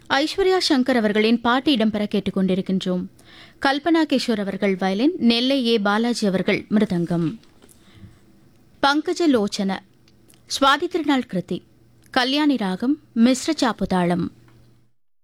ஐஸ்வர்யா சங்கர் அவர்களின் பாட்டு இடம்பெற கேட்டுக்கொண்டிருக்கின்றோம். கல்பனா கிஷோர் அவர்கள் வயலின், நெல்லை ஏ பாலாஜி அவர்கள் மிருதங்கம். பங்கஜ லோச்சன, சுவாதி திருநாள் கிருதி, கல்யாணி ராகம், மிஸ்ர சாப்புதாளம்.